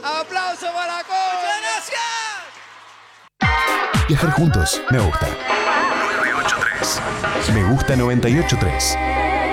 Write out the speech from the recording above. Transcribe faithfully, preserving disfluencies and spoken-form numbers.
¡Aplauso para Coche! Viajar juntos, me gusta. nueve ocho tres. Me gusta noventa y ocho tres.